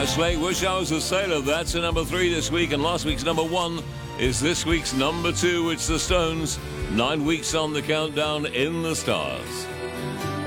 Slate, Wish I Was a Sailor. That's a number 3 this week, and last week's number 1 is this week's number 2. It's the Stones. 9 weeks on the countdown in the stars.